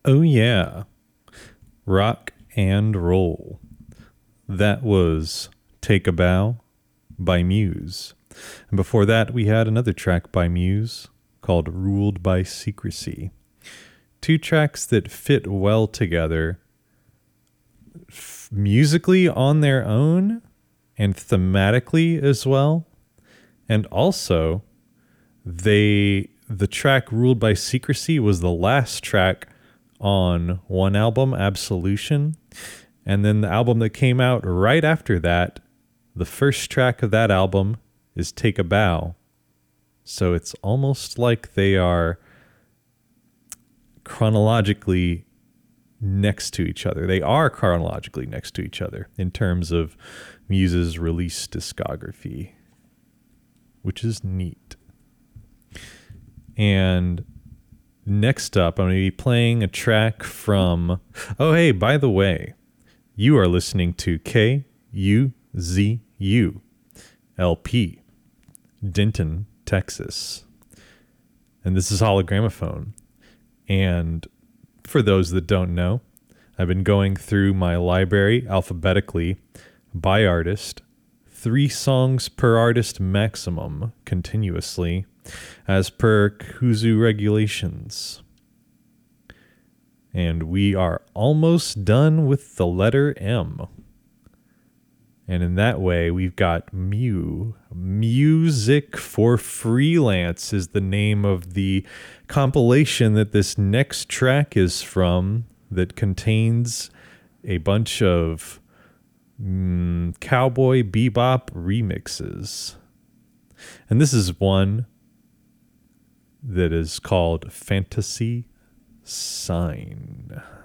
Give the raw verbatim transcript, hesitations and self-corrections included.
Oh, yeah. Rock and roll. That was Take a Bow by Muse. And before that, we had another track by Muse called Ruled by Secrecy. Two tracks that fit well together f- musically on their own and thematically as well. And also, they the track Ruled by Secrecy was the last track on one album, Absolution. And then the album that came out right after that, the first track of that album is Take a Bow. So it's almost like they are chronologically next to each other. They are chronologically next to each other in terms of Muse's release discography, which is neat. And next up, I'm going to be playing a track from... Oh, hey, by the way, you are listening to K U Z U L P, Denton, Texas. And this is Hologramophone. And for those that don't know, I've been going through my library alphabetically by artist, three songs per artist maximum continuously, as per Kuzu regulations. And we are almost done with the letter M. And in that way, we've got Mew. Music for Freelance is the name of the compilation that this next track is from, that contains a bunch of mm, cowboy bebop remixes. And this is one that is called Fantasy Sign.